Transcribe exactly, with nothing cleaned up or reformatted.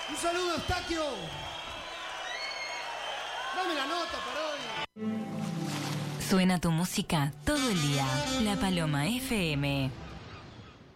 Un saludo, Eustaquio. Dame la nota para hoy. Suena tu música todo el día. La Paloma F M.